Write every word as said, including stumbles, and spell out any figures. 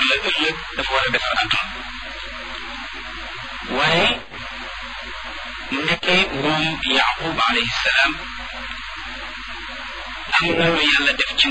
yàlla ëllëg dafa war a defar àdduna waaye nekkee moom Yaqub alayhi salaam am na lu yàlla def ci